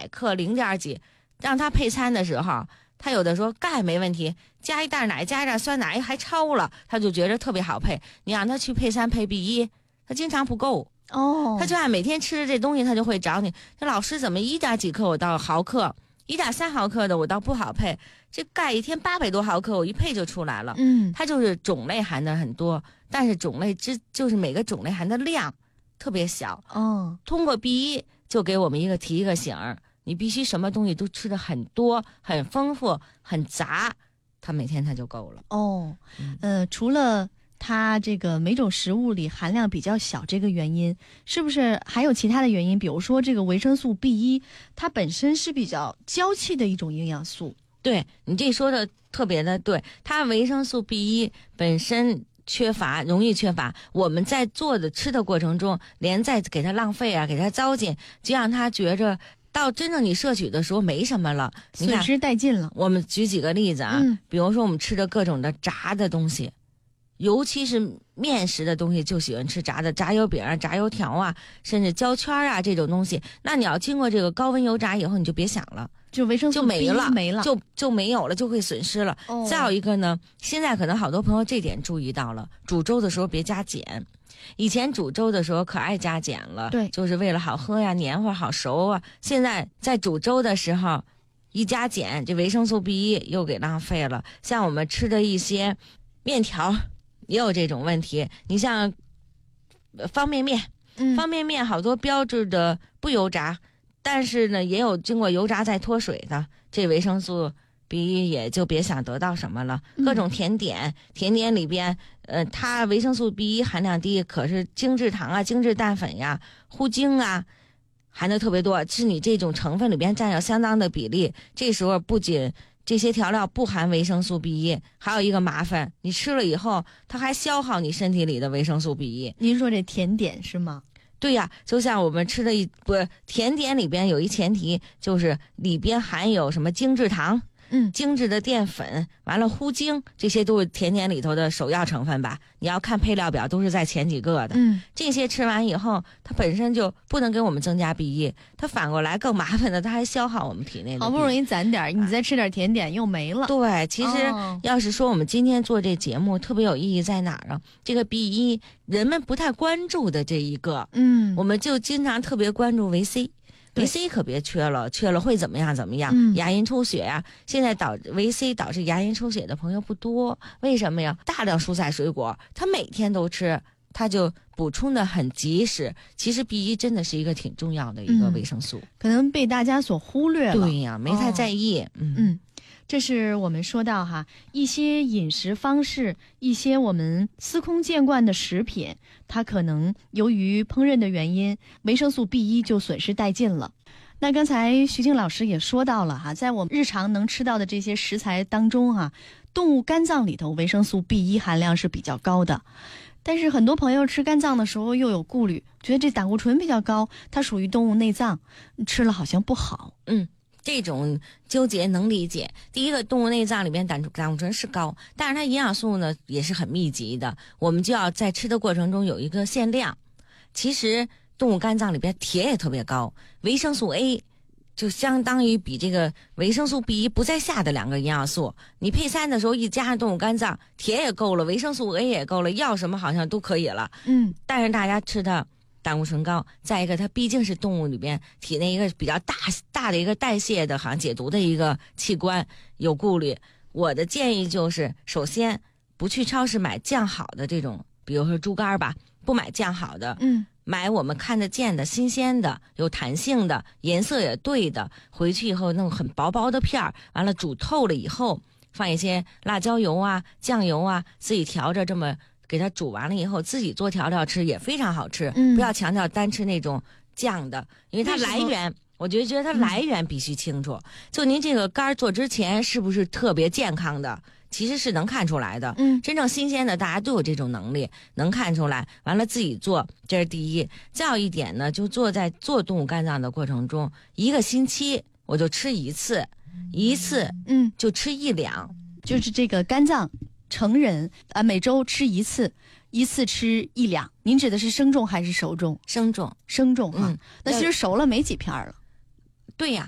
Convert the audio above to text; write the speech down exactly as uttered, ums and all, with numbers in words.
克零点几，让他配餐的时候，他有的说钙没问题，加一袋奶加一袋酸奶还超了，他就觉得特别好配。你让他去配餐配 B 一，他经常不够哦， 他就按每天吃的这东西，他就会找你。这老师怎么一点几克我到毫克，一点三毫克的我倒不好配，这钙一天八百多毫克我一配就出来了。 嗯， 它就是种类含的很多，但是种类之就是每个种类含的量特别小。 哦， 通过 B 一就给我们一个提一个醒儿，你必须什么东西都吃的很多、很丰富、很杂，它每天它就够了。 哦， 嗯、 呃，除了它这个每种食物里含量比较小这个原因，是不是还有其他的原因？比如说这个维生素 B 一，它本身是比较娇气的一种营养素。 对，你这说的特别的对，它维生素 B 一本身缺乏，容易缺乏。我们在做的吃的过程中，连在给它浪费啊，给它糟践，就让它觉着到真正你摄取的时候没什么了， 损失殆尽了。 我们举几个例子啊， 嗯、 比如说我们吃的各种的炸的东西。尤其是面食的东西，就喜欢吃炸的，炸油饼啊、炸油条啊，甚至焦圈啊这种东西。那你要经过这个高温油炸以后，你就别想了， 就维生素 B 一就没了， 没了， 就就没有了，就会损失了。 哦、 再有一个呢，现在可能好多朋友这点注意到了，煮粥的时候别加碱。以前煮粥的时候可爱加碱了， 对， 就是为了好喝呀、黏糊好熟啊。现在在煮粥的时候，一加碱，这维生素 B 一 又给浪费了。像我们吃的一些面条。也有这种问题，你像方便面， 嗯、 方便面好多标志的不油炸，但是呢也有经过油炸再脱水的，这维生素 B 一 也就别想得到什么了。 嗯、 各种甜点，甜点里边，呃，它维生素 B 一 含量低，可是精制糖啊、精制淀粉呀、糊精啊，含的特别多，是你这种成分里边占有相当的比例。这时候不仅这些调料不含维生素 B 一， 还有一个麻烦，你吃了以后它还消耗你身体里的维生素 B 一。 您说这甜点是吗？ 对呀，就像我们吃的一不甜点里边有一前提，就是里边含有什么精制糖， 嗯， 精致的淀粉，完了糊精，这些都是甜点里头的首要成分吧。你要看配料表，都是在前几个的。 嗯， 这些吃完以后，它本身就不能给我们增加 B 一，它反过来更麻烦的，它还消耗我们体内的 B 一。 好不容易攒点，你再吃点甜点又没了。 对，其实要是说我们今天做这节目特别有意义在哪儿啊？这个 B 一 人们不太关注的这一个， 嗯， 我们就经常特别关注维 C。维 C 可别缺了，缺了会怎么样？怎么样？ 嗯、 牙龈出血呀、啊！现在导维 C 导致牙龈出血的朋友不多，为什么呀？大量蔬菜水果，他每天都吃，他就补充的很及时。其实 B 一 真的是一个挺重要的一个维生素， 嗯、可能被大家所忽略了。 对呀，没太在意。哦、嗯嗯。这是我们说到哈一些饮食方式，一些我们司空见惯的食品，它可能由于烹饪的原因，维生素 B 一 就损失殆尽了。那刚才徐静老师也说到了哈，在我们日常能吃到的这些食材当中哈，动物肝脏里头维生素 B 一 含量是比较高的。但是很多朋友吃肝脏的时候又有顾虑，觉得这胆固醇比较高，它属于动物内脏，吃了好像不好。 嗯。这种纠结能理解。第一个，动物内脏里面胆胆固醇是高，但是它营养素呢也是很密集的，我们就要在吃的过程中有一个限量。其实动物肝脏里边铁也特别高，维生素 A 就相当于比这个维生素 B 一 不在下的两个营养素。你配餐的时候一加上动物肝脏，铁也够了，维生素 A 也够了，要什么好像都可以了。 嗯， 但是大家吃的胆固醇高，再一个它毕竟是动物里边体内一个比较大大的一个代谢的好像解毒的一个器官，有顾虑。我的建议就是，首先不去超市买酱好的这种，比如说猪肝吧，不买酱好的， 嗯， 买我们看得见的、新鲜的、有弹性的、颜色也对的，回去以后弄很薄薄的片儿，完了煮透了以后，放一些辣椒油啊、酱油啊，自己调着这么。给它煮完了以后，自己做调料吃也非常好吃。 嗯， 不要强调单吃那种酱的，因为它来源，我觉得觉得它来源必须清楚。嗯、就您这个肝做之前是不是特别健康的，其实是能看出来的。 嗯， 真正新鲜的，大家都有这种能力，能看出来。完了自己做，这是第一。再有一点呢，就做在做动物肝脏的过程中，一个星期我就吃一次，一次嗯就吃一两， 就是这个肝脏。成人啊，每周吃一次，一次吃一两。您指的是生重还是熟重？ 生重， 生重哈、啊嗯。 那其实熟了没几片了。 对呀。